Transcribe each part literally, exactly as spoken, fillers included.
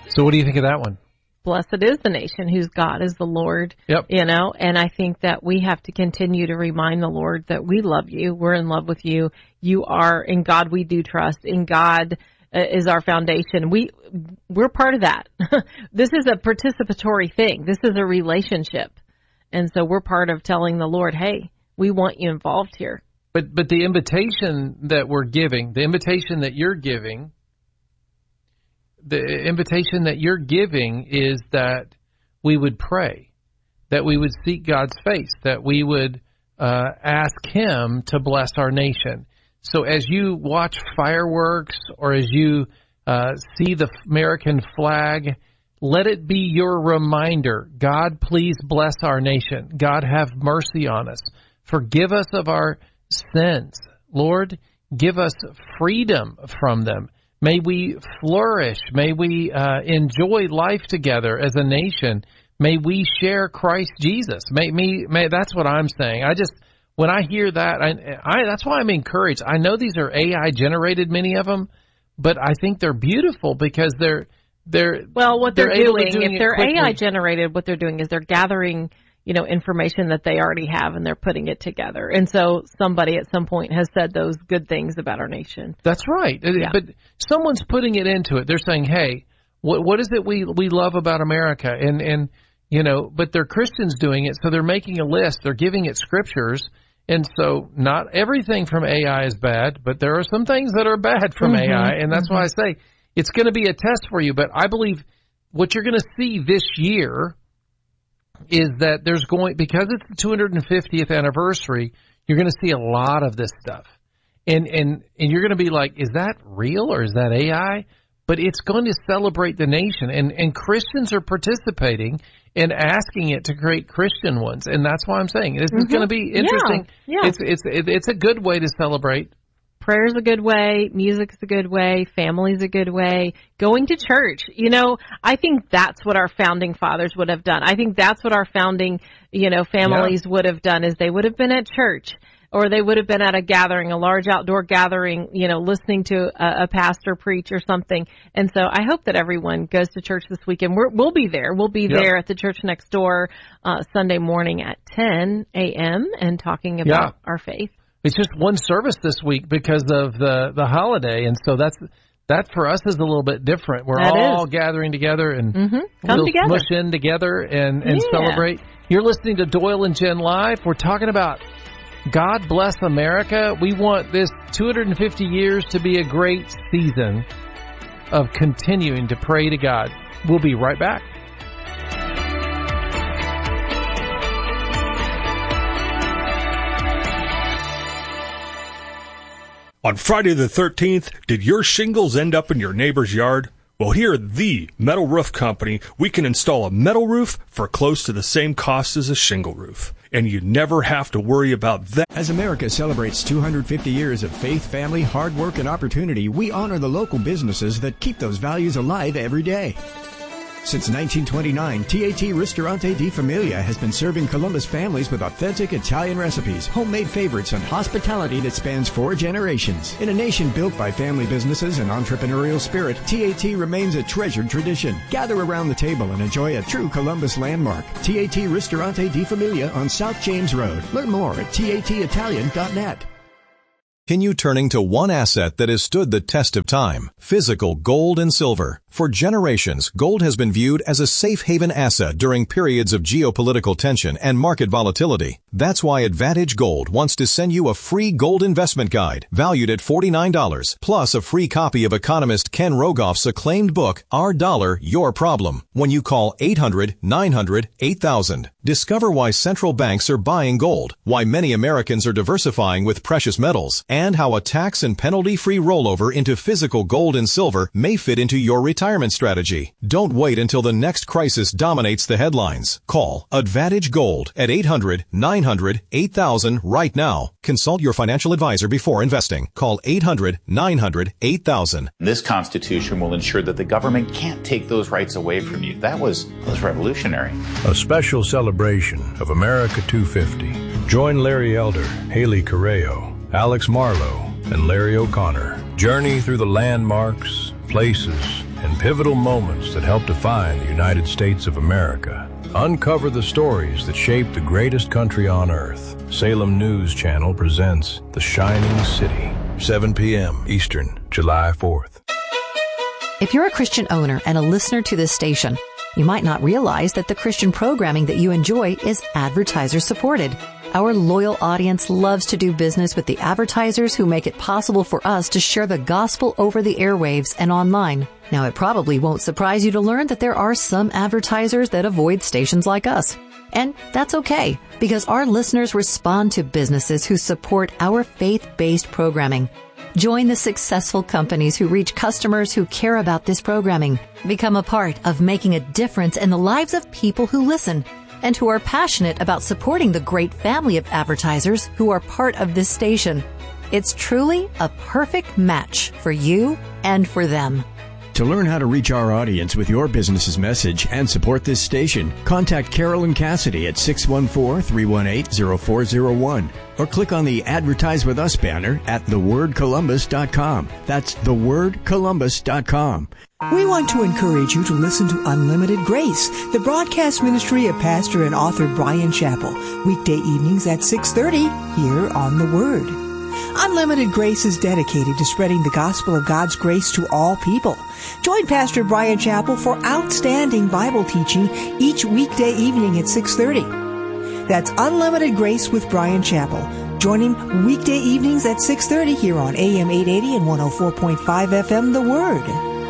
So what do you think of that one? Blessed is the nation whose God is the Lord. Yep. You know, and I think that we have to continue to remind the Lord that we love you. We're in love with you. You are, in God we do trust. In God uh, is our foundation. We, we're part of that. This is a participatory thing. This is a relationship. And so we're part of telling the Lord, hey, we want you involved here. But, but the invitation that we're giving, the invitation that you're giving, the invitation that you're giving is that we would pray, that we would seek God's face, that we would uh, ask Him to bless our nation. So as you watch fireworks or as you uh, see the American flag, let it be your reminder, God, please bless our nation. God, have mercy on us. Forgive us of our sins. Lord, give us freedom from them. May we flourish. May we uh, enjoy life together as a nation. May we share Christ Jesus. May me. May that's what I'm saying. I just when I hear that, I, I that's why I'm encouraged. I know these are A I generated, many of them, but I think they're beautiful because they're they're well. What they're, they're doing, doing if they're quickly. A I generated, what they're doing is they're gathering, you know, information that they already have, and they're putting it together. And so somebody at some point has said those good things about our nation. That's right. Yeah. But someone's putting it into it. They're saying, hey, what what is it we we love about America? And, and you know, but they're Christians doing it, so they're making a list. They're giving it scriptures. And so not everything from A I is bad, but there are some things that are bad from mm-hmm. A I. And that's mm-hmm. why I say it's going to be a test for you. But I believe what you're going to see this year is that there's going, because it's the two hundred fiftieth anniversary, you're going to see a lot of this stuff. And, and, and you're going to be like, is that real or is that A I? But it's going to celebrate the nation. And, and Christians are participating and asking it to create Christian ones. And that's why I'm saying this mm-hmm. is going to be interesting. Yeah, yeah. It's, it's, it's a good way to celebrate. Prayer's a good way. Music's a good way. Family's a good way. Going to church. You know, I think that's what our founding fathers would have done. I think that's what our founding, you know, families yeah. would have done is they would have been at church or they would have been at a gathering, a large outdoor gathering, you know, listening to a, a pastor preach or something. And so I hope that everyone goes to church this weekend. We're, we'll be there. We'll be yeah. there at the church next door uh, Sunday morning at ten a.m. and talking about yeah. our faith. It's just one service this week because of the, the holiday, and so that's that for us is a little bit different. We're that all is. gathering together and mm-hmm. Come we'll together. smush in together and, and yeah. celebrate. You're listening to Doyle and Jen Live. We're talking about God bless America. We want this two hundred fifty years to be a great season of continuing to pray to God. We'll be right back. On Friday the thirteenth, did your shingles end up in your neighbor's yard? Well, here at the Metal Roof Company, we can install a metal roof for close to the same cost as a shingle roof. And you never have to worry about that. As America celebrates two hundred fifty years of faith, family, hard work, and opportunity, we honor the local businesses that keep those values alive every day. Since nineteen twenty-nine, T A T Ristorante di Familia has been serving Columbus families with authentic Italian recipes, homemade favorites, and hospitality that spans four generations. In a nation built by family businesses and entrepreneurial spirit, T A T remains a treasured tradition. Gather around the table and enjoy a true Columbus landmark. T A T Ristorante di Familia on South James Road. Learn more at T A T Italian dot net. Continue turning to one asset that has stood the test of time, physical gold and silver. For generations, gold has been viewed as a safe haven asset during periods of geopolitical tension and market volatility. That's why Advantage Gold wants to send you a free gold investment guide valued at forty-nine dollars, plus a free copy of economist Ken Rogoff's acclaimed book, Our Dollar, Your Problem, when you call eight hundred, nine hundred, eight thousand. Discover why central banks are buying gold, why many Americans are diversifying with precious metals, and how a tax and penalty-free rollover into physical gold and silver may fit into your retirement strategy. Don't wait until the next crisis dominates the headlines. Call Advantage Gold at eight hundred, nine hundred, eight thousand right now. Consult your financial advisor before investing. Call eight hundred, nine hundred, eight thousand. This Constitution will ensure that the government can't take those rights away from you. That was, was revolutionary. A special celebration of America two fifty. Join Larry Elder, Haley Correo, Alex Marlowe, and Larry O'Connor. Journey through the landmarks, places, and pivotal moments that help define the United States of America. Uncover the stories that shaped the greatest country on earth. Salem News Channel presents The Shining City, seven p.m. Eastern, July fourth. If you're a Christian owner and a listener to this station, you might not realize that the Christian programming that you enjoy is advertiser supported. Our loyal audience loves to do business with the advertisers who make it possible for us to share the gospel over the airwaves and online. Now, it probably won't surprise you to learn that there are some advertisers that avoid stations like us. And that's okay, because our listeners respond to businesses who support our faith-based programming. Join the successful companies who reach customers who care about this programming. Become a part of making a difference in the lives of people who listen and who are passionate about supporting the great family of advertisers who are part of this station. It's truly a perfect match for you and for them. To learn how to reach our audience with your business's message and support this station, contact Carolyn Cassidy at six one four, three one eight, zero four zero one or click on the Advertise With Us banner at the word columbus dot com. That's the word columbus dot com. We want to encourage you to listen to Unlimited Grace, the broadcast ministry of pastor and author Bryan Chapell, weekday evenings at six thirty here on The Word. Unlimited Grace is dedicated to spreading the gospel of God's grace to all people. Join Pastor Bryan Chapell for outstanding Bible teaching each weekday evening at six thirty. That's Unlimited Grace with Bryan Chapell. Join him weekday evenings at six thirty here on A M eight eighty and one oh four point five F M The Word.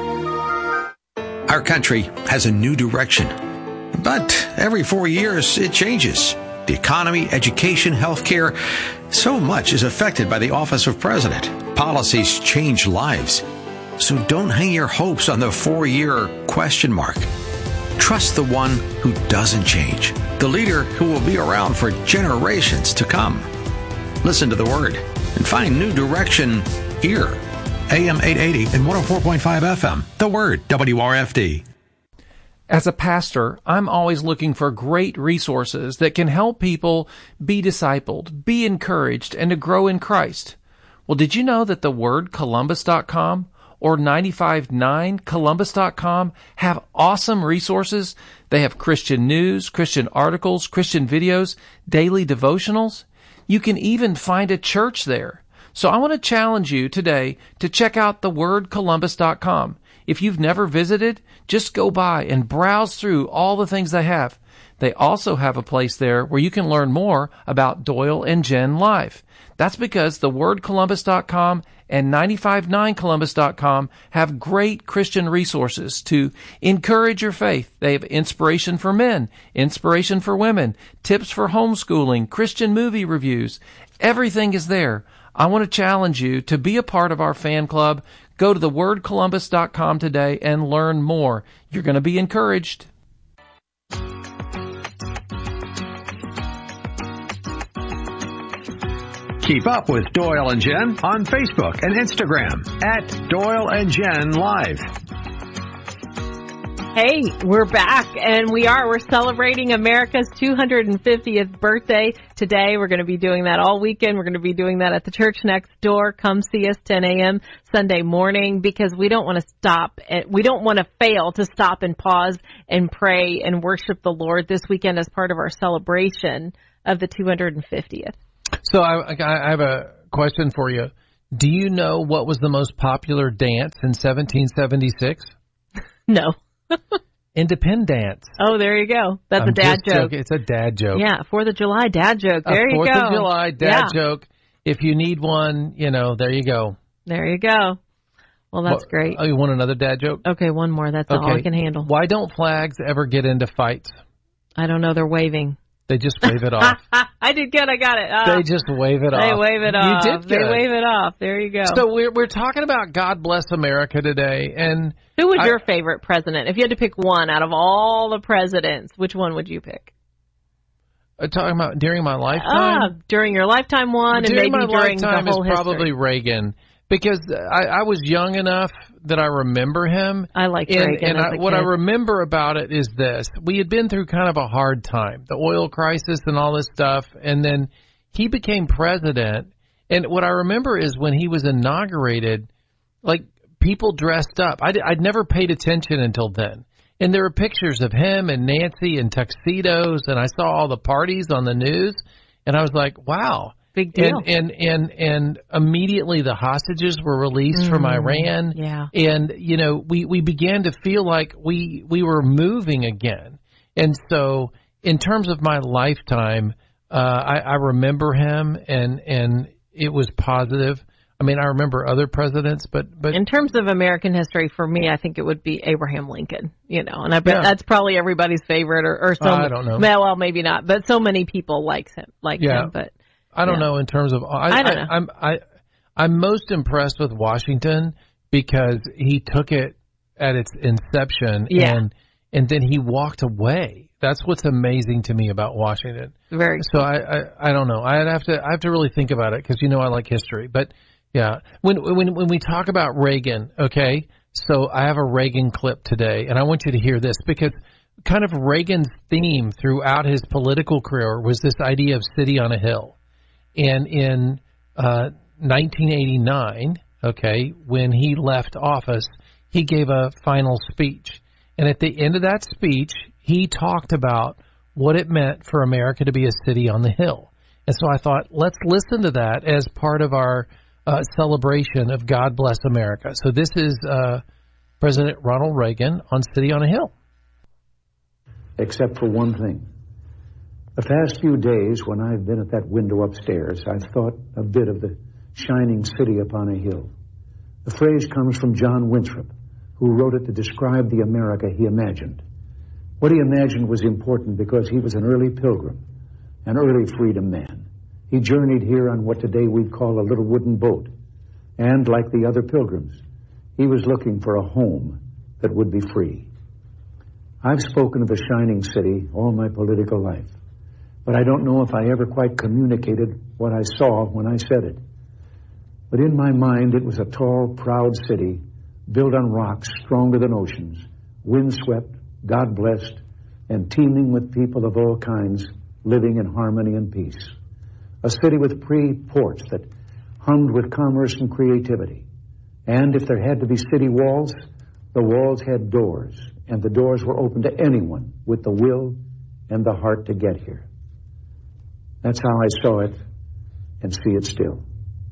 Our country has a new direction, but every four years it changes. The economy, education, healthcare, so much is affected by the office of president. Policies change lives. So don't hang your hopes on the four-year question mark. Trust the one who doesn't change, the leader who will be around for generations to come. Listen to the Word and find new direction here. A M eight eighty and one oh four point five F M. The Word, W R F D. As a pastor, I'm always looking for great resources that can help people be discipled, be encouraged, and to grow in Christ. Well, did you know that the word columbus dot com or nine five nine columbus dot com have awesome resources? They have Christian news, Christian articles, Christian videos, daily devotionals. You can even find a church there. So I want to challenge you today to check out the word columbus dot com. If you've never visited, just go by and browse through all the things they have. They also have a place there where you can learn more about Doyle and Jen Live. That's because the word columbus dot com and nine five nine columbus dot com have great Christian resources to encourage your faith. They have inspiration for men, inspiration for women, tips for homeschooling, Christian movie reviews. Everything is there. I want to challenge you to be a part of our fan club. Go to the word columbus dot com today and learn more. You're going to be encouraged. Keep up with Doyle and Jen on Facebook and Instagram at Doyle and Jen Live. Hey, we're back, and we are. We're celebrating America's two hundred fiftieth birthday today. We're going to be doing that all weekend. We're going to be doing that at the church next door. Come see us ten a.m. Sunday morning, because we don't want to stop. We don't want to fail to stop and pause and pray and worship the Lord this weekend as part of our celebration of the two hundred fiftieth. So I, I have a question for you. Do you know what was the most popular dance in seventeen seventy-six? No. Independence. Oh, there you go. That's I'm a dad joke. Joking. It's a dad joke. Yeah, Fourth of July dad joke. There a you Fourth go. Fourth of July dad yeah. joke. If you need one, you know, there you go. There you go. Well, that's well, great. Oh, you want another dad joke? Okay, one more. That's okay. all I can handle. Why don't flags ever get into fights? I don't know. They're waving. They just wave it off. I did good. I got it. Uh, they just wave it they off. They wave it off. You did good. They wave it off. There you go. So we're we're talking about God Bless America today, and who was I, your favorite president? If you had to pick one out of all the presidents, which one would you pick? Uh, talking about during my lifetime. Ah, during your lifetime one, during and maybe my during lifetime the whole is probably history. Reagan. Because I, I was young enough that I remember him. I like and, Reagan. And as I, a what kid. I remember about it is this. We had been through kind of a hard time, the oil crisis and all this stuff. And then he became president. And what I remember is when he was inaugurated, like people dressed up. I'd, I'd never paid attention until then. And there were pictures of him and Nancy in tuxedos, and I saw all the parties on the news, and I was like, wow. Big deal. And and and, and immediately the hostages were released mm, from Iran. Yeah. And, you know, we, we began to feel like we, we were moving again. And so in terms of my lifetime, uh, I, I remember him, and, and it was positive. I mean, I remember other presidents, but, but in terms of American history, for me, I think it would be Abraham Lincoln, you know, and I bet yeah. that's probably everybody's favorite, or, or so. Uh, I don't know. Well, maybe not, but so many people like him, like yeah. him, but. I don't yeah. know in terms of I, I don't know. I, I'm I I'm most impressed with Washington because he took it at its inception yeah. and and then he walked away. That's what's amazing to me about Washington. Very. So I, I I don't know. I have to I have to really think about it because you know I like history. But yeah, when when when we talk about Reagan, okay. So I have a Reagan clip today, and I want you to hear this because kind of Reagan's theme throughout his political career was this idea of city on a hill. And in uh, nineteen eighty-nine, okay, when he left office, he gave a final speech. And at the end of that speech, he talked about what it meant for America to be a city on the hill. And so I thought, let's listen to that as part of our uh, celebration of God Bless America. So this is uh, President Ronald Reagan on City on a Hill. Except for one thing. The past few days, when I've been at that window upstairs, I've thought a bit of the shining city upon a hill. The phrase comes from John Winthrop, who wrote it to describe the America he imagined. What he imagined was important because he was an early pilgrim, an early freedom man. He journeyed here on what today we'd call a little wooden boat. And like the other pilgrims, he was looking for a home that would be free. I've spoken of a shining city all my political life. But I don't know if I ever quite communicated what I saw when I said it. But in my mind, it was a tall, proud city built on rocks stronger than oceans, windswept, God-blessed, and teeming with people of all kinds living in harmony and peace. A city with free ports that hummed with commerce and creativity. And if there had to be city walls, the walls had doors, and the doors were open to anyone with the will and the heart to get here. That's how I saw it and see it still.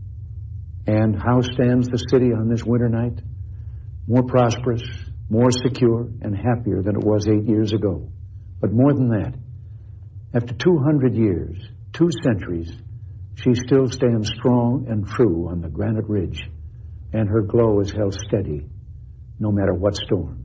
And how stands the city on this winter night? More prosperous, more secure, and happier than it was eight years ago. But more than that, after two hundred years, two centuries, she still stands strong and true on the granite ridge, and her glow is held steady no matter what storm.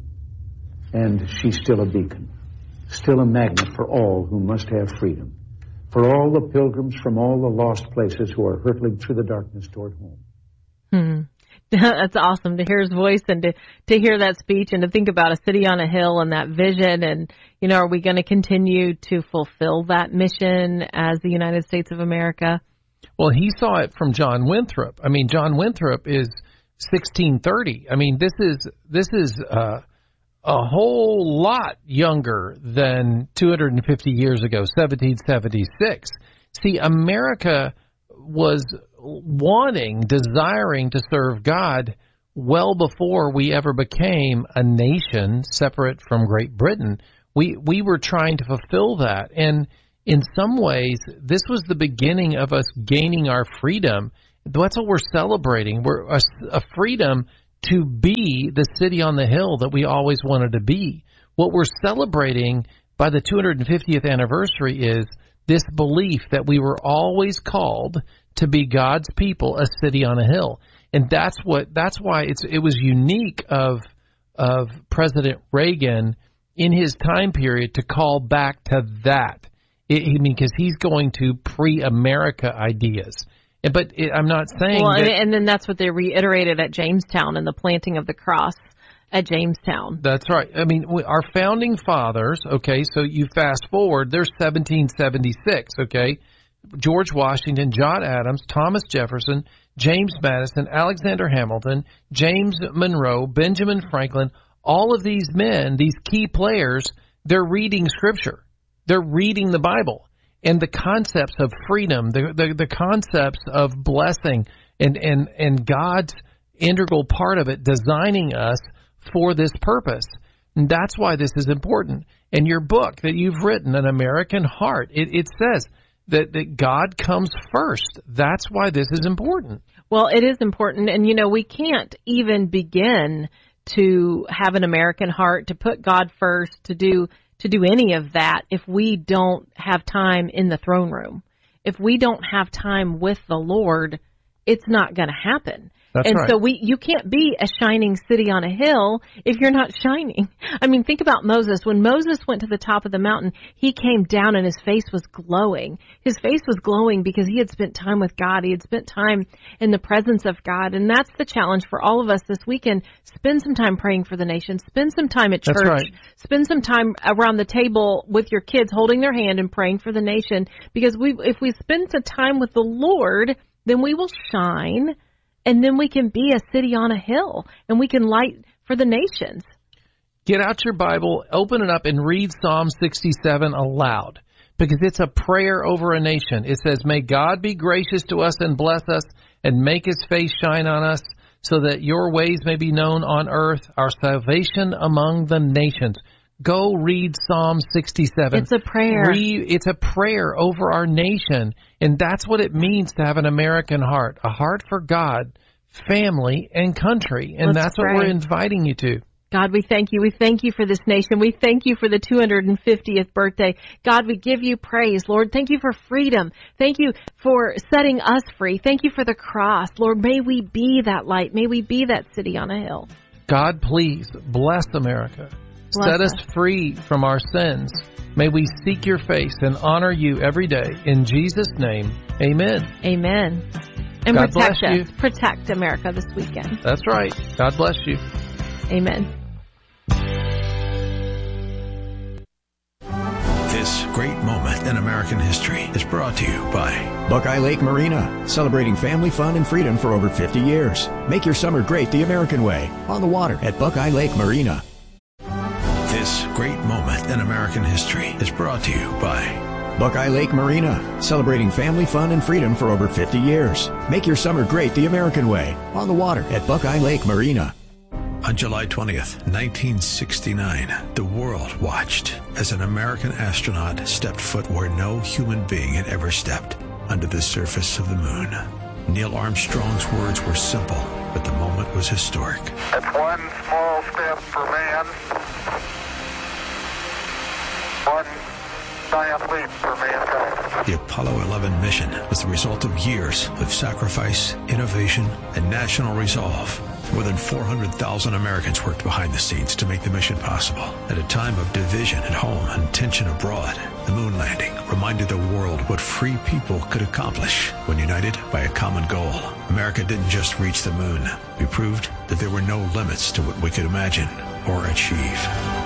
And she's still a beacon, still a magnet for all who must have freedom. For all the pilgrims from all the lost places who are hurtling through the darkness toward home. Hmm. That's awesome to hear his voice and to, to hear that speech and to think about a city on a hill and that vision. And, you know, are we going to continue to fulfill that mission as the United States of America? Well, he saw it from John Winthrop. I mean, John Winthrop is sixteen thirty. I mean, this is, this is, uh, a whole lot younger than two hundred fifty years ago, seventeen seventy-six. See, America was wanting, desiring to serve God well before we ever became a nation separate from Great Britain. We we were trying to fulfill that. And in some ways, this was the beginning of us gaining our freedom. That's what we're celebrating. We're a, a freedom to be the city on the hill that we always wanted to be. What we're celebrating by the two hundred fiftieth anniversary is this belief that we were always called to be God's people, a city on a hill. And that's what that's why it's it was unique of of President Reagan in his time period to call back to that. It, I mean, because he's going to pre-America ideas. But it, I'm not saying well, that... and then that's what they reiterated at Jamestown and the planting of the cross at Jamestown. That's right. I mean, our founding fathers, okay, so you fast forward, they're seventeen seventy-six, okay? George Washington, John Adams, Thomas Jefferson, James Madison, Alexander Hamilton, James Monroe, Benjamin Franklin, all of these men, these key players, they're reading Scripture. They're reading the Bible. And the concepts of freedom, the, the the concepts of blessing, and and and God's integral part of it, designing us for this purpose. And that's why this is important. And your book that you've written, An American Heart, it, it says that, that God comes first. That's why this is important. Well, it is important. And, you know, we can't even begin to have an American heart, to put God first, to do to do any of that if we don't have time in the throne room. If we don't have time with the Lord, it's not going to happen. That's and right. so we, you can't be a shining city on a hill if you're not shining. I mean, think about Moses. When Moses went to the top of the mountain, he came down and his face was glowing. His face was glowing because he had spent time with God. He had spent time in the presence of God. And that's the challenge for all of us this weekend. Spend some time praying for the nation. Spend some time at church. That's right. Spend some time around the table with your kids holding their hand and praying for the nation. Because we, if we spend some time with the Lord, then we will shine. And then we can be a city on a hill, and we can light for the nations. Get out your Bible, open it up, and read Psalm sixty-seven aloud, because it's a prayer over a nation. It says, may God be gracious to us and bless us and make his face shine on us, so that your ways may be known on earth, our salvation among the nations. Go read Psalm sixty-seven. It's a prayer. Read, it's a prayer over our nation. And that's what it means to have an American heart, a heart for God, family, and country. And Let's that's pray. what we're inviting you to. God, we thank you. We thank you for this nation. We thank you for the two hundred fiftieth birthday. God, we give you praise. Lord, thank you for freedom. Thank you for setting us free. Thank you for the cross. Lord, may we be that light. May we be that city on a hill. God, please bless America. Bless Set us us. free from our sins. May we seek your face and honor you every day. In Jesus' name, amen. Amen. And God protect bless you. us. Protect America this weekend. That's right. God bless you. Amen. This great moment in American history is brought to you by Buckeye Lake Marina, celebrating family fun and freedom for over fifty years. Make your summer great the American way, on the water at Buckeye Lake Marina. This great moment in American history is brought to you by Buckeye Lake Marina, celebrating family fun and freedom for over fifty years. Make your summer great the American way, on the water at Buckeye Lake Marina. On July twentieth, nineteen sixty-nine, the world watched as an American astronaut stepped foot where no human being had ever stepped, under the surface of the moon. Neil Armstrong's words were simple, but the moment was historic. It's one small step for man, one giant leap for mankind. The Apollo eleven mission was the result of years of sacrifice, innovation, and national resolve. More than four hundred thousand Americans worked behind the scenes to make the mission possible. At a time of division at home and tension abroad, the moon landing reminded the world what free people could accomplish when united by a common goal. America didn't just reach the moon. We proved that there were no limits to what we could imagine or achieve.